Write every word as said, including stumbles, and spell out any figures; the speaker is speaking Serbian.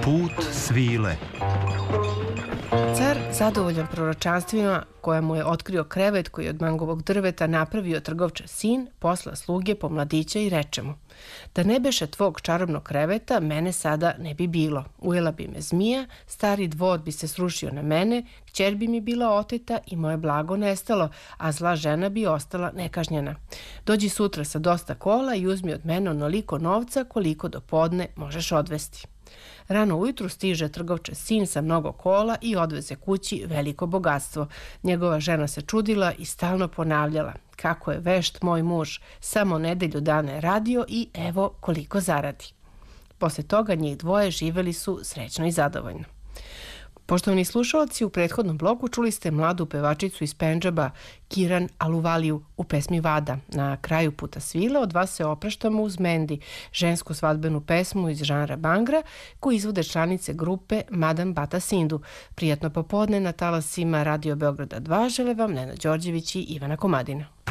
Put svile. Car, zadovoljan proročanstvima koja mu je otkrio krevet koji je od mangovog drveta napravio trgovčev sin, posla sluge po mladića i reče mu: da ne beše tvog čarobnog kreveta, mene sada ne bi bilo. Ujela bi me zmija, stari dvor bi se srušio na mene, kćer bi mi bila oteta i moje blago nestalo, a zla žena bi ostala nekažnjena. Dođi sutra sa dosta kola i uzmi od mene onoliko novca koliko do podne možeš odvesti. Rano ujutru stiže trgovčev sin sa mnogo kola i odveze kući veliko bogatstvo. Njegova žena se čudila i stalno ponavljala: kako je vešt moj muž, samo nedelju dana je radio i evo koliko zaradi. Posle toga njih dvoje živeli su srećno i zadovoljno. Poštovani slušalci, u prethodnom bloku čuli ste mladu pevačicu iz Pendžaba Kiran Aluvaliju u pesmi Vada. Na kraju Puta svile od vas se opraštamo uz Mendi, žensku svadbenu pesmu iz žanra Bangra koju izvode članice grupe Madam Bata Sindu. Prijatno popodne na talasima Radio Beograda dva žele vam Nena Đorđević i Ivana Komadina.